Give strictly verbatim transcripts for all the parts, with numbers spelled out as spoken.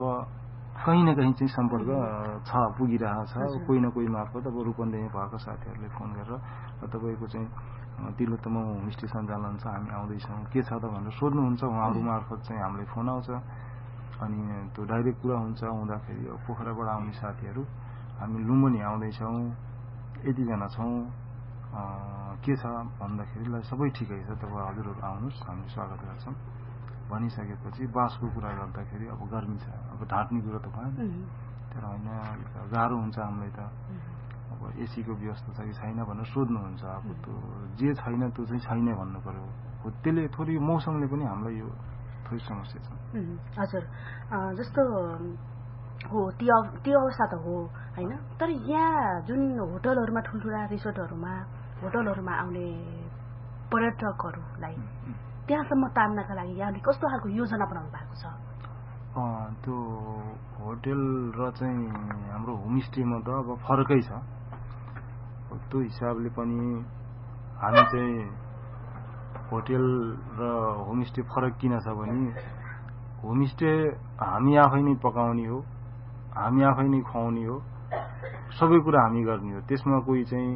कहीँ न कहीँ चाहिँ सम्पर्क छ, पुगिरहेको छ। कोही न कोही मार्फत अब रूपन्देही भएको साथीहरूले फोन गरेर तपाईँको चाहिँ तिलोत्तमा होमस्टे सञ्चालन छ, हामी आउँदैछौँ, के छ त भनेर सोध्नुहुन्छ। उहाँहरू मार्फत चाहिँ हामीलाई फोन आउँछ अनि त्यो डाइरेक्ट कुरा हुन्छ। आउँदाखेरि अब पोखराबाट आउने साथीहरू हामी लुम्बिनी आउँदैछौँ, यतिजना छौँ, के छ भन्दाखेरि ल सबै ठिकै छ, तपाईँ हजुरहरू आउनुहोस्, हामीले स्वागत गर्छौँ भनिसकेपछि बासको कुरा गर्दाखेरि अब गर्मी छ, अब ढाँट्ने कुरो त भएन। तर होइन गाह्रो हुन्छ हामीलाई त, अब एसीको व्यवस्था छ कि छैन भनेर सोध्नुहुन्छ। अब त्यो जे छैन त्यो चाहिँ छैन भन्नु पर्यो। हो त्यसले थोरै मौसमले पनि हामीलाई यो थोरै समस्या छ। हजुर, जस्तो हो त्यो त्यो अवस्था त हो होइन। तर यहाँ जुन होटलहरूमा ठुल्ठुला रिसोर्टहरूमा होटलहरूमा आउने पर्यटकहरूलाई त्यहाँसम्म तान्नका लागि यहाँले कस्तो खालको योजना बनाउनु भएको छ? त्यो होटल र चाहिँ हाम्रो होमस्टेमा त अब फरकै छ। त्यो हिसाबले पनि हामी चाहिँ होटल र होमस्टे फरक किन छ भने होमस्टे हामी आफै नै पकाउने हो, हामी आफै नै खुवाउने हो, सबै कुरा हामी गर्ने हो। त्यसमा कोही चाहिँ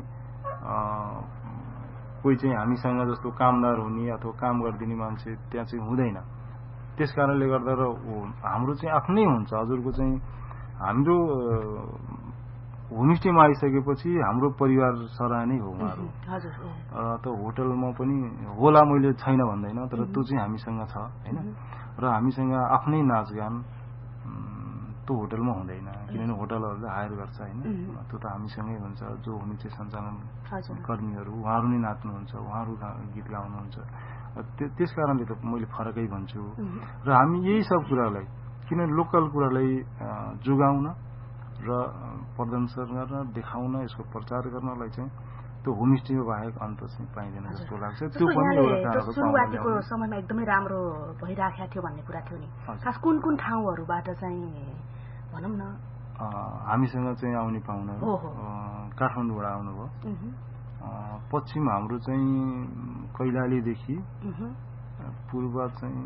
कोही चाहिँ हामीसँग जस्तो कामदार हुने अथवा काम गरिदिने मान्छे त्यहाँ चाहिँ हुँदैन। त्यस कारणले गर्दा र हाम्रो चाहिँ आफ्नै हुन्छ। हजुरको चाहिँ हाम्रो होमस्टेमा आइसकेपछि हाम्रो परिवार सराह नै हो उहाँहरू। त होटलमा पनि होला मैले छैन भन्दैन, तर त्यो चाहिँ हामीसँग छ होइन। र हामीसँग आफ्नै नाचगान त्यो होटलमा हुँदैन, किनभने होटलहरूले हायर गर्छ होइन। त्यो त हामीसँगै हुन्छ। जो होमस्टे सञ्चालन कर्मीहरू उहाँहरू नै नाच्नुहुन्छ, उहाँहरू गीत गाउनुहुन्छ। त्यस कारणले त मैले फरकै भन्छु। र हामी यही सब कुरालाई किन लोकल कुरालाई जोगाउन र प्रदर्शन गर्न, देखाउन, यसको प्रचार गर्नलाई चाहिँ त्यो होमस्टे बाहेक अन्त चाहिँ पाइँदैन जस्तो लाग्छ। त्यो पनि एउटा सुरुवातीको समयमा एकदमै राम्रो भइराखेको थियो भन्ने कुरा थियो नि। खास कुन कुन ठाउँहरूबाट चाहिँ भनौँ न हामीसँग चाहिँ आउने पाहुनाहरू काठमाडौँबाट आउनुभयो। पश्चिम हाम्रो चाहिँ कैलालीदेखि पूर्व चाहिँ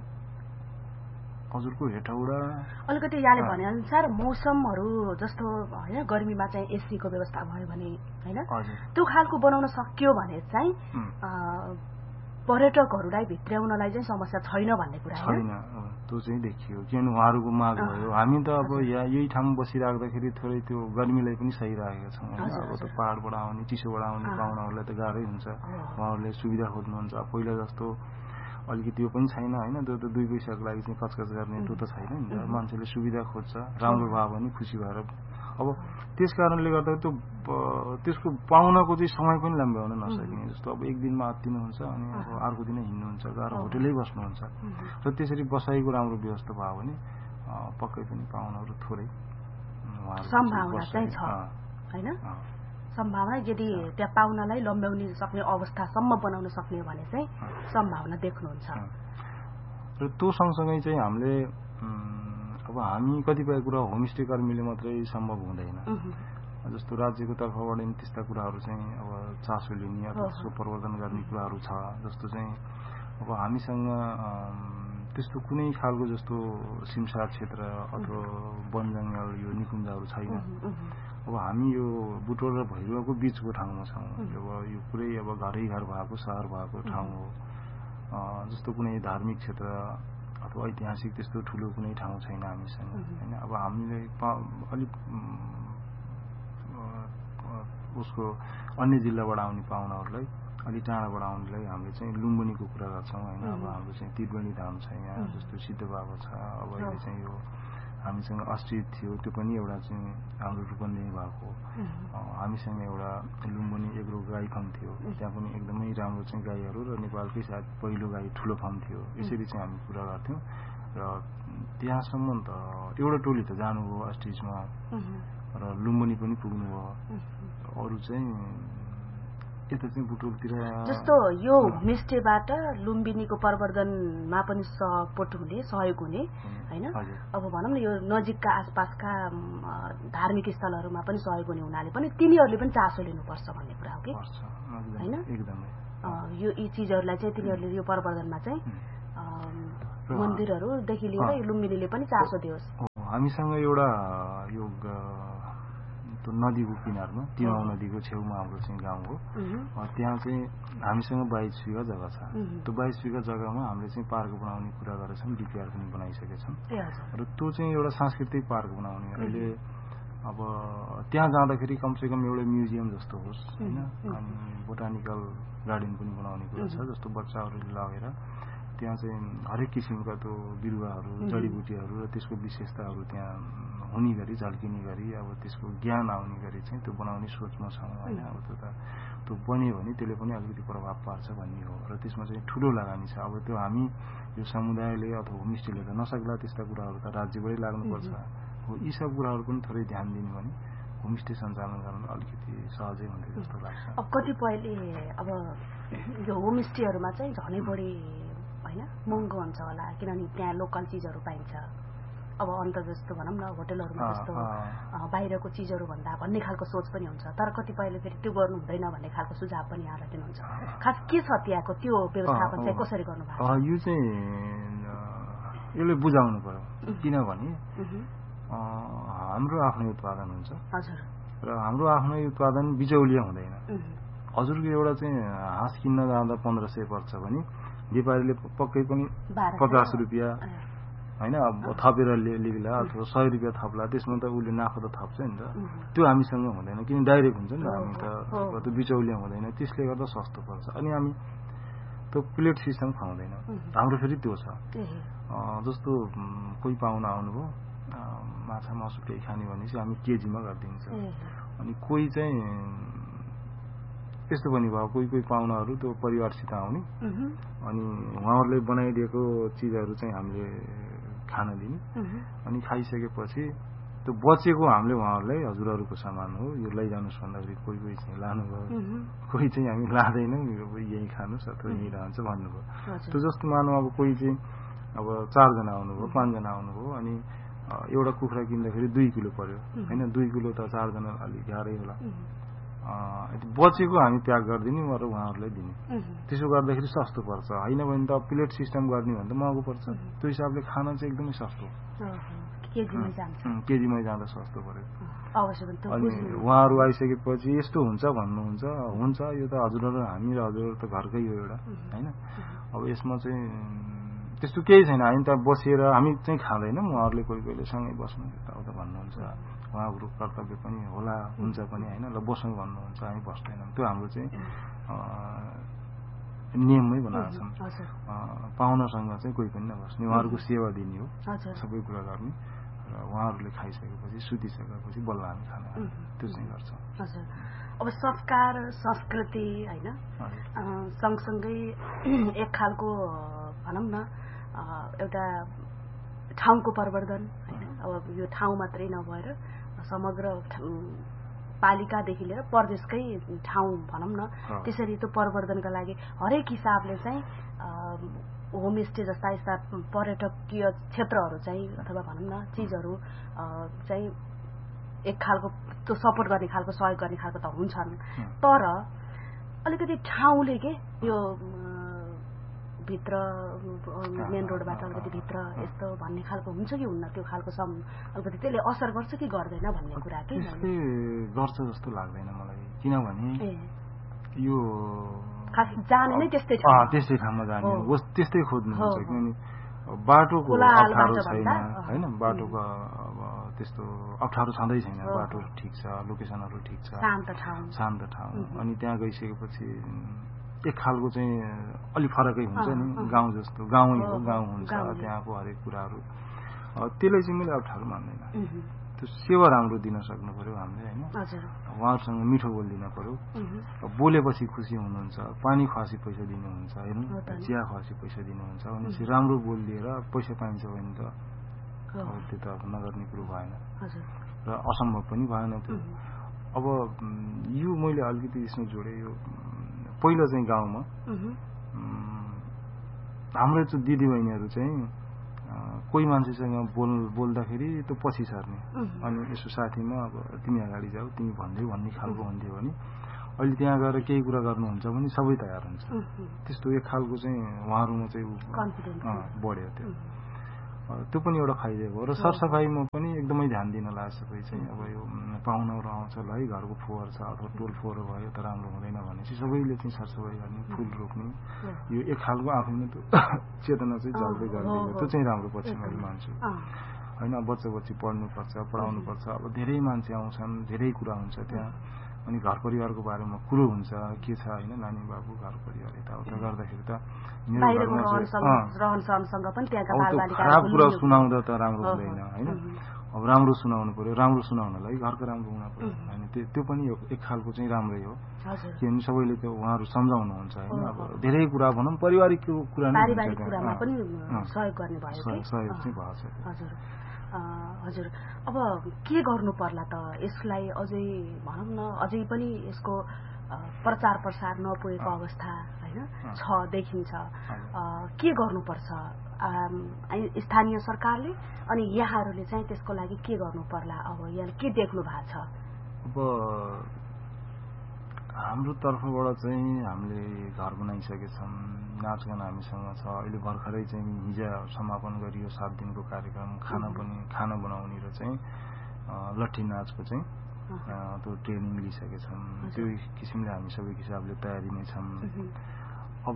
हजुरको हेटौडा। अलिकति यहाँले भने अनुसार मौसमहरू जस्तो होइन, गर्मीमा चाहिँ एसीको व्यवस्था भयो भने होइन, त्यो खालको बनाउन सकियो भने चाहिँ पर्यटकहरूलाई भित्र्याउनलाई चाहिँ समस्या छैन भन्ने कुरा छैन। त्यो चाहिँ देखियो किनभने उहाँहरूको माग भयो। हामी त अब यहाँ यही ठाउँमा बसिराख्दाखेरि थोरै त्यो गर्मीलाई पनि सही राखेका छौँ होइन। अब त पहाडबाट आउने, चिसोबाट आउने पाहुनाहरूलाई त गाह्रै हुन्छ, उहाँहरूले सुविधा खोज्नुहुन्छ। पहिला जस्तो अलिकति त्यो पनि छैन होइन। त्यो त दुई पैसाको लागि चाहिँ कचकच गर्ने त्यो त छैन नि। मान्छेले सुविधा खोज्छ, राम्रो भयो भने खुसी भएर। अब त्यस कारणले गर्दा त्यो त्यसको पाउनको चाहिँ समय पनि लम्ब्याउन नसकिने। जस्तो अब एक दिनमा आत्तिनुहुन्छ अनि अब अर्को दिन हिँड्नुहुन्छ, गएर होटलै बस्नुहुन्छ। र त्यसरी बसाइको राम्रो व्यवस्था भयो भने पक्कै पनि पाहुनाहरू थोरै सम्भावना चाहिँ छ होइन। सम्भावना यदि त्यहाँ पाउनलाई लम्ब्याउन सक्ने अवस्थासम्म बनाउन सक्ने भने चाहिँ सम्भावना देख्नुहुन्छ। र त्यो सँगसँगै चाहिँ हामीले अब हामी कतिपय कुरा होमस्टे कर्मीले मात्रै सम्भव हुँदैन। जस्तो राज्यको तर्फबाट नि त्यस्ता कुराहरू चाहिँ अब चासो लिने अथवा त्यसको प्रवर्धन गर्ने कुराहरू छ। जस्तो चाहिँ अब हामीसँग त्यस्तो कुनै खालको जस्तो सिमसार क्षेत्र अथवा वन जङ्गल यो निकुञ्जहरू छैन। अब हामी यो बुटोल र भैरवको बिचको ठाउँमा छौँ। अब यो पुरै अब घरै घर भएको सहर भएको ठाउँ हो। जस्तो कुनै धार्मिक क्षेत्र अथवा ऐतिहासिक त्यस्तो ठुलो कुनै ठाउँ छैन हामीसँग होइन। अब हामीले अलिक उसको अन्य जिल्लाबाट आउने पाहुनाहरूलाई, अलिक टाढाबाट आउनेलाई हामीले चाहिँ लुम्बिनीको कुरा गर्छौँ होइन। अब हाम्रो चाहिँ त्रिवेणी धाम छ यहाँ, जस्तो सिद्ध बाबा छ। अब अहिले चाहिँ यो हामीसँग अस्ट्रिट थियो, त्यो पनि एउटा चाहिँ हाम्रो रूपन्देही भएको। हामीसँग एउटा लुम्बिनी एग्रो गाई फार्म थियो, त्यहाँ पनि एकदमै राम्रो चाहिँ गाईहरू र नेपालकै सायद पहिलो गाई ठुलो फार्म थियो। यसरी चाहिँ हामी कुरा गर्थ्यौँ। र त्यहाँसम्म त एउटा टोली त जानुभयो अस्ट्रिचमा र लुम्बिनी पनि पुग्नुभयो। अरू चाहिँ यता चाहिँ बुटोलतिर जस्तो यो होमस्टेबाट लुम्बिनीको प्रवर्धनमा पनि सपोर्ट हुने, सहयोग हुने होइन। अब भनौँ न यो नजिकका आसपासका धार्मिक स्थलहरूमा पनि सहयोग हुने हुनाले पनि तिनीहरूले पनि चासो लिनुपर्छ भन्ने कुरा हो कि होइन। यो यी चिजहरूलाई चाहिँ तिनीहरूले यो प्रवर्धनमा चाहिँ मन्दिरहरूदेखि लिएर यो लुम्बिनीले पनि चासो दियोस्। हामीसँग एउटा यो त्यो नदीको किनारमा तिमाउ नदीको छेउमा हाम्रो चाहिँ गाउँ हो। त्यहाँ चाहिँ हामीसँग बाइस बिघा जग्गा छ। त्यो बाइस बिघा जग्गामा हामीले चाहिँ पार्क बनाउने कुरा गरेका छौँ, डिपिआर पनि बनाइसकेका छौँ र त्यो चाहिँ एउटा सांस्कृतिक पार्क बनाउने। अहिले अब त्यहाँ जाँदाखेरि कमसेकम एउटा म्युजियम जस्तो होस् होइन, अनि बोटानिकल गार्डन पनि बनाउने कुरा छ, जस्तो बच्चाहरूले लगेर त्यहाँ चाहिँ हरेक किसिमका त्यो बिरुवाहरू, जडीबुटीहरू र त्यसको विशेषताहरू त्यहाँ हुने गरी, झल्किने गरी, अब त्यसको ज्ञान आउने गरी चाहिँ त्यो बनाउने सोचमा छौँ होइन। अब त्यो त त्यो बन्यो भने त्यसले पनि अलिकति प्रभाव पार्छ भन्ने हो र त्यसमा चाहिँ ठुलो लगानी छ। अब त्यो हामी यो समुदायले अथवा होमस्टेले त नसक्ला, त्यस्ता कुराहरू त राज्यबाटै लाग्नुपर्छ हो। यी सब कुराहरू पनि थोरै ध्यान दिनु भने होमस्टे सञ्चालन गर्न अलिकति सहजै हुन्थ्यो जस्तो लाग्छ। अब कतिपयले अब यो होमस्टेहरूमा चाहिँ झनै बढी होइन महँगो हुन्छ होला, किनभने त्यहाँ लोकल चिजहरू पाइन्छ। अब अन्त जस्तो भनौँ न होटलहरूमा जस्तो बाहिरको चिजहरू भन्दा भन्ने खालको सोच पनि हुन्छ, तर कतिपयले फेरि त्यो गर्नु हुँदैन भन्ने खालको सुझाव पनि यहाँलाई दिनुहुन्छ। खास के छ त्यहाँको त्यो व्यवस्थापन चाहिँ कसरी गर्नु भएको छ? यो चाहिँ यसले बुझाउनु पर्यो, किनभने हाम्रो आफ्नै उत्पादन हुन्छ हजुर र हाम्रो आफ्नै उत्पादन बिचौलिया हुँदैन। हजुरको एउटा चाहिँ हाँस किन्न जाँदा पन्ध्र सय पर्छ भने व्यापारीले पक्कै पनि पचास रुपियाँ होइन थपेर लिला अथवा सय रुपियाँ थप्ला, त्यसमा त उसले नाफा त थप्छ नि त। त्यो हामीसँग हुँदैन, किन डाइरेक्ट हुन्छ नि त, हामी त त्यो बिचौलिया हुँदैन, त्यसले गर्दा सस्तो पर्छ। अनि हामी त्यो प्लेट सिस्टम खुवाउँदैन, हाम्रो फेरि त्यो छ। जस्तो कोही पाहुना आउनुभयो, माछा मासु केही खाने भनेपछि हामी केजीमा गरिदिन्छौँ। अनि कोही चाहिँ यस्तो पनि भयो, कोही कोही पाहुनाहरू त्यो परिवारसित आउने अनि उहाँहरूले बनाइदिएको चिजहरू चाहिँ हामीले खान दिने, अनि खाइसकेपछि त्यो बचेको हामीले उहाँहरूलाई हजुरहरूको सामान हो यो लैजानुहोस् भन्दाखेरि कोही कोही चाहिँ लानुभयो, कोही चाहिँ हामी लाँदैनौँ, यही खानुहोस् अथवा यहीँ रहन्छ भन्नुभयो। त्यो जस्तो मानौँ अब कोही चाहिँ अब चारजना आउनुभयो, पाँचजना आउनुभयो, अनि एउटा कुखुरा किन्दाखेरि दुई किलो पर्यो होइन, दुई किलो त चारजना अलिक गाह्रै होला। बचेको हामी प्याक गरिदिने र उहाँहरूलाई दिने, त्यसो गर्दाखेरि सस्तो पर्छ। होइन भने त प्लेट सिस्टम गर्ने भने त महँगो पर्छ। त्यो हिसाबले खाना चाहिँ एकदमै सस्तो, केजीमै जाँदा सस्तो पर्यो। अनि उहाँहरू आइसकेपछि यस्तो हुन्छ भन्नुहुन्छ, हुन्छ यो त हजुरहरू हामी र हजुरहरू त घरकै हो एउटा होइन। अब यसमा चाहिँ त्यस्तो केही छैन, हामी त बसेर हामी चाहिँ खाँदैनौँ, उहाँहरूले कोही कोहीले सँगै बस्नु यताउता भन्नुहुन्छ, उहाँको कर्तव्य पनि होला हुन्छ पनि होइन, ल बसौँ भन्नुहुन्छ, हामी बस्दैनौँ। त्यो हाम्रो चाहिँ नियममै बनाएको छौँ। पाहुनासँग चाहिँ कोही पनि नबस्ने, उहाँहरूको सेवा दिने हो, सबै कुरा गर्ने र उहाँहरूले खाइसकेपछि सुतिसकेपछि बल्ल हामी खाना खाने, त्यो चाहिँ गर्छौँ। हजुर, अब संस्कार संस्कृति होइन सँगसँगै एक खालको भनौँ न एउटा ठाउँको प्रवर्धन होइन। अब यो ठाउँ मात्रै नभएर समग्र पालिकादेखि लिएर प्रदेशकै ठाउँ भनौँ न, त्यसरी त्यो प्रवर्धनका लागि हरेक हिसाबले चाहिँ होमस्टे जस्ता यस्ता पर्यटकीय क्षेत्रहरू चाहिँ अथवा भनौँ न चिजहरू चाहिँ एक खालको त्यो सपोर्ट गर्ने खालको सहयोग गर्ने खालको त हुन्छन्, तर अलिकति ठाउँले के यो भित्र मेन रोडबाट अलिकति भित्र यस्तो भन्ने खालको हुन्छ कि हुन्न, त्यो खालको सम अलिकति त्यसले असर गर्छ कि गर्दैन भन्ने कुरा के गर्छ जस्तो लाग्दैन मलाई, किनभने यो खास जाने नै त्यस्तै छ, त्यस्तै ठाउँमा जाने हो, त्यस्तै खोज्नुहुन्छ। किनभने बाटोको अप्ठ्यारो छैन होइन, बाटोको अब त्यस्तो अप्ठ्यारो छँदै छैन, बाटो ठिक छ, लोकेसनहरू ठिक छ, शान्त ठाउँ शान्त ठाउँ अनि त्यहाँ गइसकेपछि एक खालको चाहिँ अलिक फरकै हुन्छ नि, गाउँ जस्तो गाउँै हो, गाउँ हुन्छ, त्यहाँको हरेक कुराहरू त्यसलाई चाहिँ मैले अप्ठ्यारो मान्दैन। त्यो सेवा राम्रो दिन सक्नु पर्यो हामीले होइन, उहाँहरूसँग मिठो बोलिदिन पर्यो, बोलेपछि खुसी हुनुहुन्छ, पानी खुवासी पैसा दिनुहुन्छ हेर्नु, चिया खुवासी पैसा दिनुहुन्छ भनेपछि राम्रो बोलिदिएर पैसा पाइन्छ भने त अब त्यो त अब नगर्ने कुरो भएन र असम्भव पनि भएन त्यो। अब यो मैले अलिकति यसमा जोडेँ, यो पहिला चाहिँ गाउँमा हाम्रो चाहिँ दिदीबहिनीहरू चाहिँ कोही मान्छेसँग बोल बोल्दाखेरि त्यो पछि सर्ने, अनि यसो साथीमा अब तिमी अगाडि जाऊ तिमी भन्दै भन्ने खालको हुन्थ्यो भने अहिले त्यहाँ गएर केही कुरा गर्नुहुन्छ भने सबै तयार हुन्छ। त्यस्तो एक खालको चाहिँ उहाँहरूमा चाहिँ बढ्यो त्यो। त्यो पनि एउटा फाइदा हो र सरसफाइमा पनि एकदमै ध्यान दिन लाग्छ सबै चाहिँ अब यो पाहुनाहरू आउँछ ल है घरको फोहोर छ अथवा टोल फोहोर भयो त राम्रो हुँदैन भनेपछि सबैले चाहिँ सरसफाइ गर्ने फुल रोप्ने यो एक खालको आफैमा त्यो चेतना चाहिँ जाग्दै जाँदै त्यो चाहिँ राम्रो पछि मैले मान्छु होइन बच्चा बच्ची पढ्नुपर्छ पढाउनुपर्छ अब धेरै मान्छे आउँछन् धेरै कुरा हुन्छ त्यहाँ अनि घर परिवारको बारेमा कुरो हुन्छ के छ होइन नानी बाबु घर परिवार यताउता गर्दाखेरि त खराब कुरा सुनाउँदा त राम्रो हुँदैन होइन अब राम्रो सुनाउनु पर्यो राम्रो सुनाउनलाई घरको राम्रो हुनु पर्यो होइन त्यो पनि एक खालको चाहिँ राम्रै हो किनभने सबैले त्यो उहाँहरू सम्झाउनुहुन्छ होइन अब धेरै कुरा भनौँ पारिवारिक कुरा नै सहयोग चाहिँ भएको छ हजुर अब के गर्नु पर्ला त यसलाई अझै भनौँ न अझै पनि यसको प्रचार प्रसार नपुगेको अवस्था होइन छ देखिन्छ के गर्नुपर्छ स्थानीय सरकारले अनि यहाँहरूले चाहिँ त्यसको लागि के गर्नु पर्ला अब यहाँ के देख्नु भएको छ अब हाम्रो तर्फबाट चाहिँ हामीले घर बनाइसकेछौँ नाचगान हामीसँग छ अहिले भर्खरै चाहिँ हिजो समापन गरियो सात दिनको कार्यक्रम खाना पनि खाना बनाउने र चाहिँ लट्ठी नाचको चाहिँ त्यो ट्रेनिङ लिइसकेछौँ त्यो किसिमले हामी सबै हिसाबले तयारी नै छौँ अब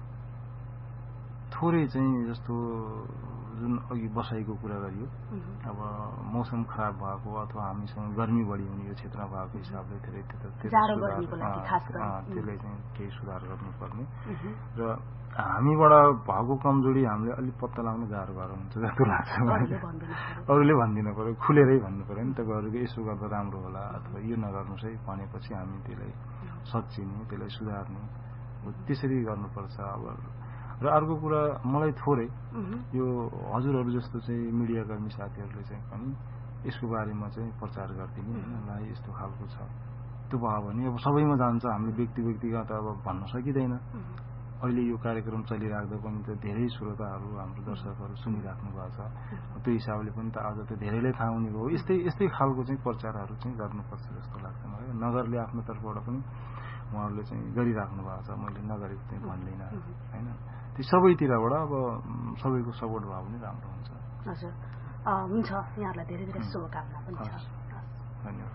थोरै चाहिँ जस्तो जुन अघि बसाइको कुरा गरियो अब मौसम खराब भएको अथवा हामीसँग गर्मी बढी हुने यो क्षेत्रमा भएको हिसाबले धेरै त्यसलाई चाहिँ केही सुधार गर्नुपर्ने र हामीबाट भएको कमजोरी हामीले अलिक पत्ता लगाउन गाह्रो गाह्रो हुन्छ जस्तो लाग्छ अरूले भनिदिनु पर्यो खुलेरै भन्नु पर्यो नि तपाईँहरूको यसो गर्दा राम्रो होला अथवा यो नगर्नुहोस् है भनेपछि हामी त्यसलाई सच्चिने त्यसलाई सुधार्ने त्यसरी गर्नुपर्छ अब र अर्को कुरा मलाई थोरै यो हजुरहरू जस्तो चाहिँ मिडियाकर्मी साथीहरूले चाहिँ पनि यसको बारेमा चाहिँ प्रचार गरिदिने होइन ल यस्तो खालको छ त्यो भयो भने अब सबैमा जान्छ हामीले व्यक्ति व्यक्तिगत अब भन्न सकिँदैन अहिले यो कार्यक्रम चलिराख्दा पनि त धेरै श्रोताहरू हाम्रो दर्शकहरू सुनिराख्नु भएको छ त्यो हिसाबले पनि त आज त धेरैलाई थाहा हुने हो यस्तै यस्तै खालको चाहिँ प्रचारहरू चाहिँ गर्नुपर्छ जस्तो लाग्छ मलाई नगरले आफ्नो तर्फबाट पनि उहाँहरूले चाहिँ गरिराख्नु भएको छ मैले नगरेको चाहिँ भन्दैन होइन त्यो सबैतिरबाट अब सबैको सपोर्ट भयो भने राम्रो हुन्छ हजुर हुन्छ यहाँहरूलाई धेरै धेरै शुभकामना पनि छ धन्यवाद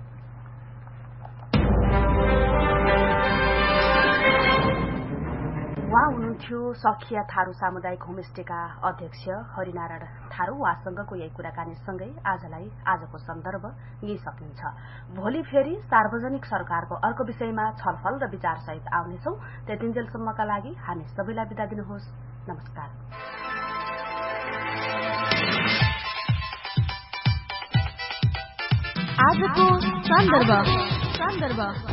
उहाँ हुनुहुन्थ्यो सखिया थारू सामुदायिक होमस्टेका अध्यक्ष हरिनारायण थारू उहाँसँगको यही कुराकानीसँगै आजलाई आजको सन्दर्भ यही सकिन्छ भोलि फेरि सार्वजनिक सरकारको अर्को विषयमा छलफल र विचार सहित आउनेछौं त्यतिन्जेलसम्मका लागि हामी सबैलाई बिदा दिनुहोस् नमस्कार आजको सन्दर्भ सन्दर्भ